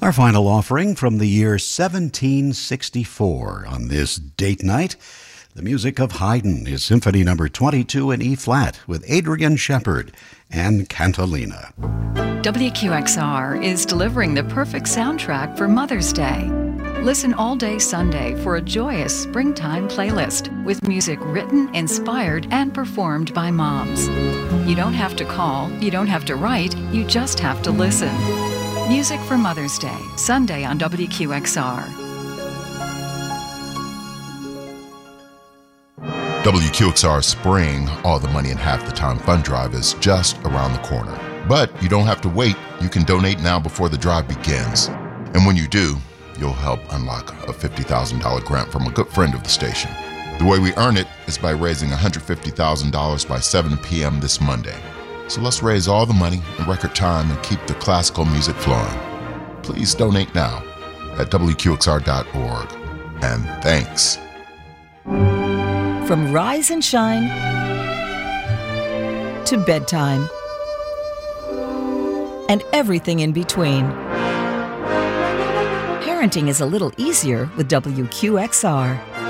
Our final offering from the year 1764 on this date night, the music of Haydn, his Symphony No. 22 in E-flat with Adrian Shepard and Cantalina. WQXR is delivering the perfect soundtrack for Mother's Day. Listen all day Sunday for a joyous springtime playlist with music written, inspired, and performed by moms. You don't have to call, you don't have to write, you just have to listen. Music for Mother's Day, Sunday on WQXR. WQXR Spring, All the Money in Half the Time Fund Drive is just around the corner. But you don't have to wait. You can donate now before the drive begins. And when you do, you'll help unlock a $50,000 grant from a good friend of the station. The way we earn it is by raising $150,000 by 7 p.m. this Monday. So let's raise all the money in record time and keep the classical music flowing. Please donate now at WQXR.org. And thanks. From rise and shine to bedtime and everything in between. Parenting is a little easier with WQXR.